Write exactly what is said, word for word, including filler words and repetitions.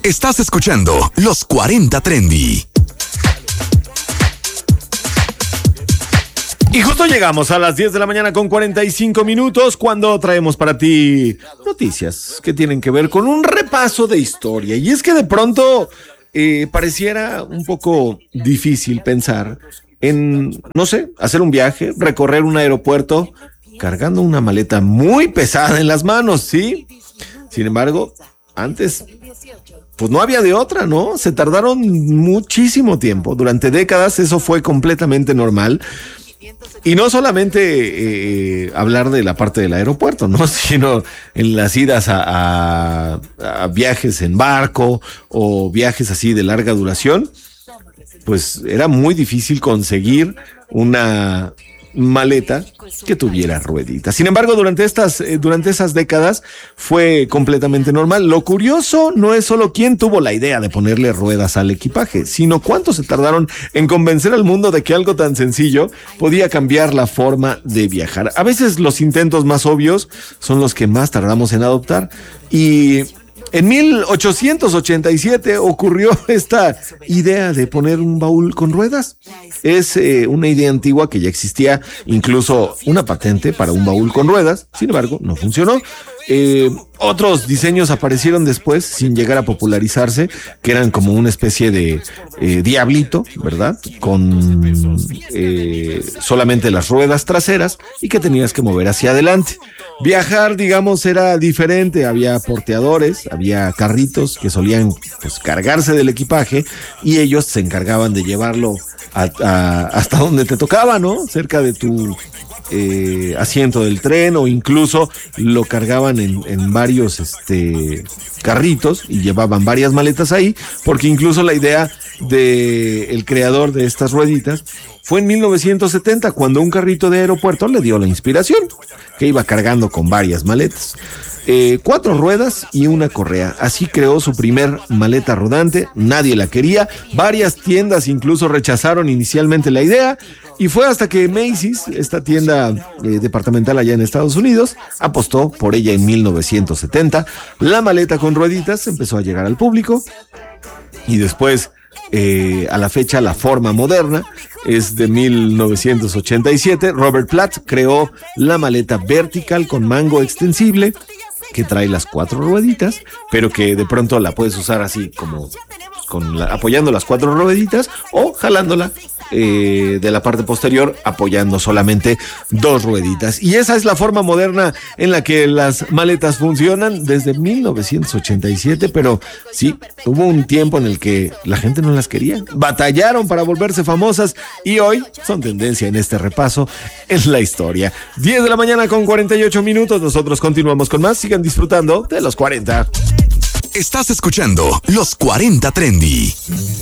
Estás escuchando Los cuarenta Trendy. Y justo llegamos a las diez de la mañana con cuarenta y cinco minutos cuando traemos para ti noticias que tienen que ver con un repaso de historia. Y es que de pronto eh, pareciera un poco difícil pensar en, no sé, hacer un viaje, recorrer un aeropuerto cargando una maleta muy pesada en las manos, ¿sí? Sin embargo, antes, pues no había de otra, ¿no? Se tardaron muchísimo tiempo. Durante décadas eso fue completamente normal. Y no solamente eh, hablar de la parte del aeropuerto, ¿no? Sino en las idas a, a, a viajes en barco o viajes así de larga duración, pues era muy difícil conseguir una maleta que tuviera rueditas. Sin embargo, durante estas, eh, durante esas décadas fue completamente normal. Lo curioso no es solo quién tuvo la idea de ponerle ruedas al equipaje, sino cuánto se tardaron en convencer al mundo de que algo tan sencillo podía cambiar la forma de viajar. A veces los intentos más obvios son los que más tardamos en adoptar. Y en mil ochocientos ochenta y siete ocurrió esta idea de poner un baúl con ruedas. Es eh, una idea antigua que ya existía, incluso una patente para un baúl con ruedas. Sin embargo, no funcionó. Eh, otros diseños aparecieron después sin llegar a popularizarse, que eran como una especie de eh, diablito, ¿verdad? Con eh, solamente las ruedas traseras y que tenías que mover hacia adelante. Viajar, digamos, era diferente. Había porteadores, había carritos que solían pues, cargarse del equipaje y ellos se encargaban de llevarlo a, a, hasta donde te tocaba, ¿no? Cerca de tu eh, asiento del tren, o incluso lo cargaban en, en varios este, carritos y llevaban varias maletas ahí, porque incluso la idea del creador de estas rueditas fue en mil novecientos setenta, cuando un carrito de aeropuerto le dio la inspiración, que iba cargando con varias maletas. Eh, cuatro ruedas y una correa. Así creó su primer maleta rodante. Nadie la quería. Varias tiendas incluso rechazaron inicialmente la idea. Y fue hasta que Macy's, esta tienda eh, departamental allá en Estados Unidos, apostó por ella en mil novecientos setenta. La maleta con rueditas empezó a llegar al público. Y después, eh, a la fecha, la forma moderna es de mil novecientos ochenta y siete. Robert Platt creó la maleta vertical con mango extensible, que trae las cuatro rueditas, pero que de pronto la puedes usar así como con la, apoyando las cuatro rueditas, o jalándola eh, de la parte posterior apoyando solamente dos rueditas. Y esa es la forma moderna en la que las maletas funcionan desde mil novecientos ochenta y siete, pero sí, hubo un tiempo en el que la gente no las quería, batallaron para volverse famosas y hoy son tendencia en este repaso en la historia. diez de la mañana con cuarenta y ocho minutos, nosotros continuamos con más. Sigan disfrutando de los cuarenta. Estás escuchando Los cuarenta Trendy.